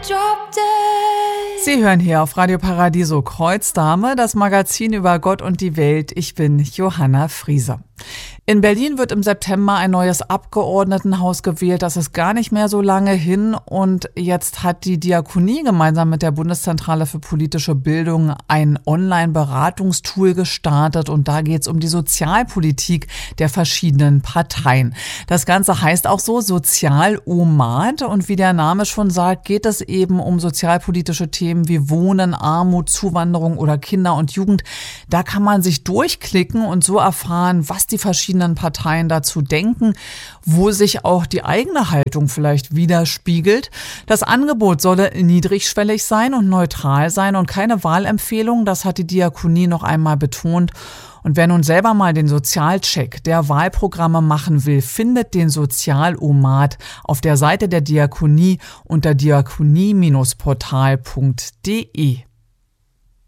Sie hören hier auf Radio Paradiso Kreuzdame, das Magazin über Gott und die Welt. Ich bin Johanna Frieser. In Berlin wird im September ein neues Abgeordnetenhaus gewählt. Das ist gar nicht mehr so lange hin. Und jetzt hat die Diakonie gemeinsam mit der Bundeszentrale für politische Bildung ein Online-Beratungstool gestartet. Und da geht es um die Sozialpolitik der verschiedenen Parteien. Das Ganze heißt auch so Sozial-OMAD. Und wie der Name schon sagt, geht es eben um sozialpolitische Themen wie Wohnen, Armut, Zuwanderung oder Kinder und Jugend. Da kann man sich durchklicken und so erfahren, was die verschiedenen Parteien dazu denken, wo sich auch die eigene Haltung vielleicht widerspiegelt. Das Angebot solle niedrigschwellig sein und neutral sein und keine Wahlempfehlung, das hat die Diakonie noch einmal betont. Und wer nun selber mal den Sozialcheck der Wahlprogramme machen will, findet den Sozial-OMAD auf der Seite der Diakonie unter diakonie-portal.de.